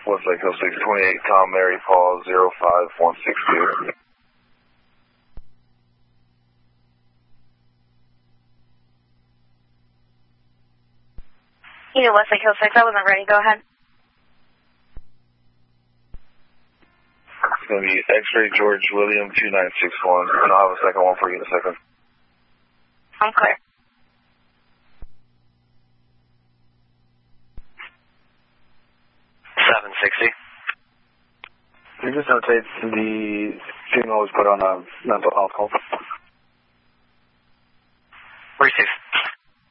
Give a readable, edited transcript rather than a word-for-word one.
Westlake Hill 628, Tom, Mary, Paul, 05162. You know, Westlake Hill 6, I wasn't ready. Go ahead. It's going to be X-Ray George William 2961, and I'll have a second one for you in a second. I'm clear. Can you just notate the signal was put on a mental health call?